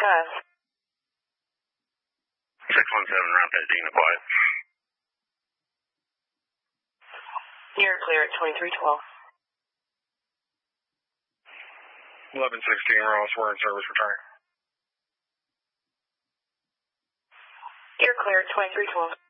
time. 617, round 15, quiet. You're clear at 2312. 1116, Ross, we're in service return. You're clear at 2312.